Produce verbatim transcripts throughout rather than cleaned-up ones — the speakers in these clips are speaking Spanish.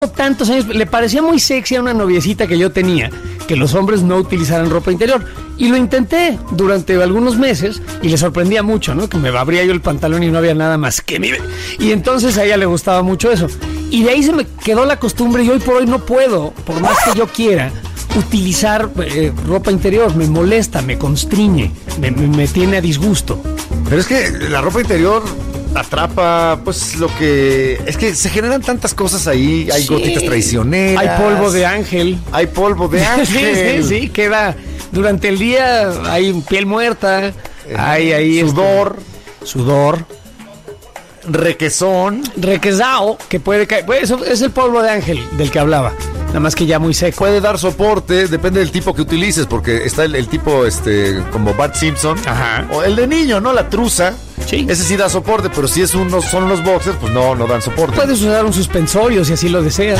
tantos años, le parecía muy sexy a una noviecita que yo tenía que los hombres no utilizaran ropa interior. Y lo intenté durante algunos meses y le sorprendía mucho, ¿no? Que me abría yo el pantalón y no había nada más que mi... Y entonces a ella le gustaba mucho eso. Y de ahí se me quedó la costumbre y hoy por hoy no puedo, por más que yo quiera, utilizar eh, ropa interior. Me molesta, me constriñe, me, me, me tiene a disgusto. Pero es que la ropa interior atrapa, pues lo que... Es que se generan tantas cosas ahí. Hay sí. gotitas traicioneras. Hay polvo de ángel. Hay polvo de ángel. sí, sí, sí, queda... Durante el día hay piel muerta, eh, hay ahí... Sudor. Este, sudor. Requesón. Requesao, que puede caer... Pues eso es el polvo de ángel del que hablaba. Nada más que ya muy seco. Puede dar soporte, depende del tipo que utilices, porque está el, el tipo este como Bart Simpson. Ajá. O el de niño, ¿no? La truza. Sí. Ese sí da soporte, pero si es unos, son unos boxers, pues no, no dan soporte. Puedes usar un suspensorio si así lo deseas.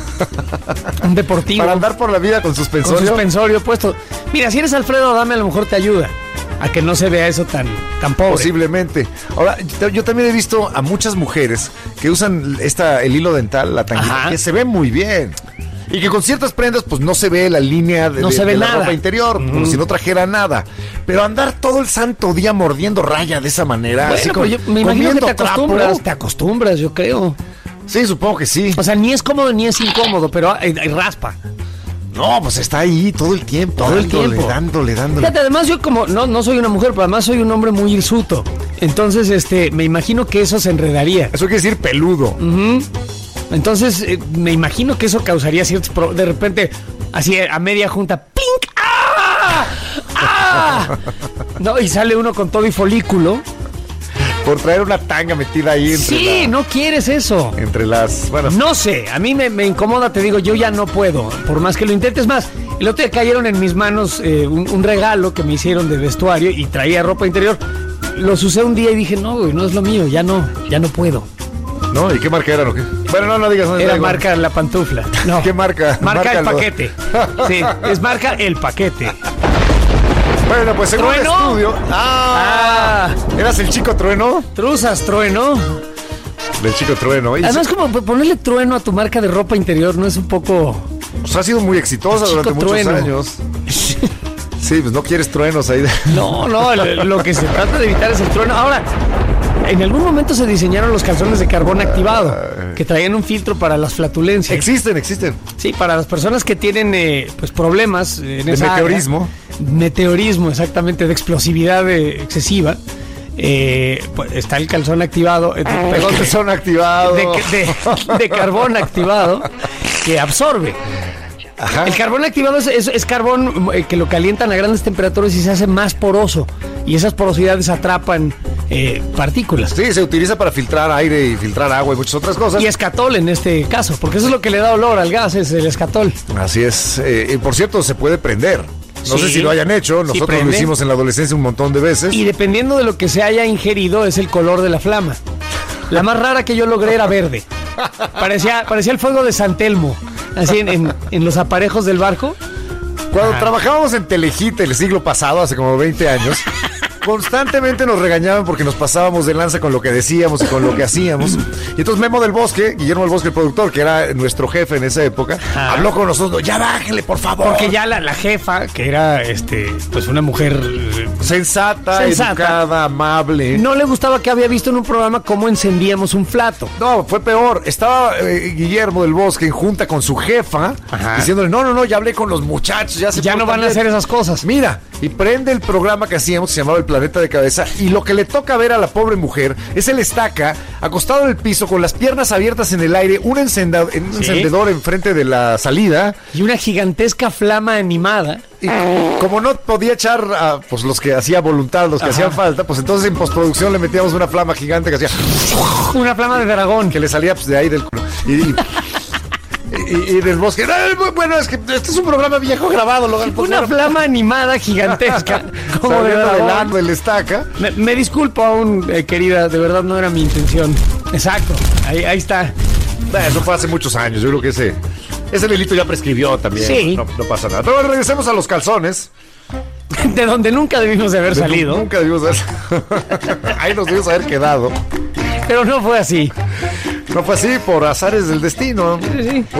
Un deportivo. Para andar por la vida con suspensorio. Con suspensorio puesto. Mira, si eres Alfredo Adame, a lo mejor te ayuda a que no se vea eso tan, tan pobre. Posiblemente. Ahora, yo también he visto a muchas mujeres que usan esta, el hilo dental, la tanguita, que se ve muy bien. Y que con ciertas prendas, pues no se ve la línea de, no de, se ve de la nada. ropa interior, mm. como si no trajera nada. Pero andar todo el santo día mordiendo raya de esa manera, bueno, así como, yo me imagino que te acostumbras, trapo. te acostumbras, yo creo. Sí, supongo que sí. O sea, ni es cómodo ni es incómodo, pero hay, hay raspa. No, pues está ahí todo el tiempo. Todo dándole, el tiempo. Dándole, dándole. Fíjate, además yo como, no, no soy una mujer, pero además soy un hombre muy hirsuto. Entonces, este, me imagino que eso se enredaría. Eso quiere decir peludo. Uh-huh. Entonces, eh, me imagino que eso causaría ciertos... Pro- de repente, así a media junta, ¡pink! ¡Ah! ¡Ah! No, y sale uno con todo y folículo. Por traer una tanga metida ahí entre Sí, la, no quieres eso. Entre las... Bueno. No sé, a mí me, me incomoda, te digo, yo ya no puedo. Por más que lo intentes más. El otro día cayeron en mis manos eh, un, un regalo que me hicieron de vestuario y traía ropa interior. Los usé un día y dije, no, güey, no es lo mío, ya no, ya no puedo. ¿No? ¿Y qué marca eran o qué? Bueno, no, no digas. No, Era no, marca la pantufla. No. ¿Qué marca? Marca Márcalo. El paquete. Sí, es marca el paquete. Bueno, pues según ¿Trueno? el estudio... ¡Ah! ah ¿Eras el chico trueno? Truzas trueno. Del chico trueno. ¿Y además, como ponerle trueno a tu marca de ropa interior no es un poco... Pues ha sido muy exitosa durante muchos trueno. años. Sí, pues no quieres truenos ahí. No, no, lo, lo que se trata de evitar es el trueno. Ahora... En algún momento se diseñaron los calzones de carbón activado, que traían un filtro para las flatulencias. Existen, existen. Sí, para las personas que tienen eh, pues problemas en de esa meteorismo. Área, meteorismo, exactamente, de explosividad eh, excesiva. Eh, pues está el calzón activado. Eh, el calzón activado. De, de, de carbón activado que absorbe. Ajá. El carbón activado es, es, es carbón eh, que lo calientan a grandes temperaturas y se hace más poroso. Y esas porosidades atrapan eh, partículas. Sí, se utiliza para filtrar aire y filtrar agua y muchas otras cosas. Y escatol en este caso, porque eso es lo que le da olor al gas, es el escatol. Así es. Eh, y por cierto, se puede prender. No sí, sé si lo hayan hecho, nosotros sí lo hicimos en la adolescencia un montón de veces. Y dependiendo de lo que se haya ingerido, es el color de la flama. La más rara que yo logré era verde. Parecía, parecía el fuego de San Telmo, así en, en, en los aparejos del barco. Cuando Ajá. trabajábamos en Telehit el siglo pasado, hace como veinte años, constantemente nos regañaban porque nos pasábamos de lanza con lo que decíamos y con lo que hacíamos. Y entonces Memo del Bosque, Guillermo del Bosque, el productor, que era nuestro jefe en esa época, Ajá. habló con nosotros, ya bájenle, por favor. Porque ya la, la jefa, que era este, pues una mujer sensata, sensata, educada, amable, no le gustaba que había visto en un programa cómo encendíamos un flato. No, fue peor. Estaba eh, Guillermo del Bosque en junta con su jefa, Ajá. diciéndole, no, no, no, ya hablé con los muchachos, ya se Ya no van bien. a hacer esas cosas. Mira, y prende el programa que hacíamos, se llamaba El Planeta de Cabeza, y lo que le toca ver a la pobre mujer es el estaca, acostado en el piso, con las piernas abiertas en el aire, un, encenda, un ¿Sí? encendedor enfrente de la salida. Y una gigantesca flama animada. Y como no podía echar a pues, los que hacía voluntad, los que Ajá. hacían falta, pues entonces en postproducción le metíamos una flama gigante que hacía... Una flama de dragón. Que le salía pues, de ahí del culo. Y... y Y, y del Bosque, bueno, es que este es un programa viejo grabado. Lo, una programa. Flama animada gigantesca. Como de velando el estaca. Me, me disculpo aún, eh, querida, de verdad no era mi intención. Exacto, ahí, ahí está. Eso fue hace muchos años, yo creo que ese, ese delito ya prescribió también. Sí. No, no pasa nada. Pero bueno, regresemos a los calzones. De donde nunca debimos de haber de salido. Nunca debimos de haber... Ahí nos debimos haber quedado. Pero no fue así. No fue así, por azares del destino. Sí, sí.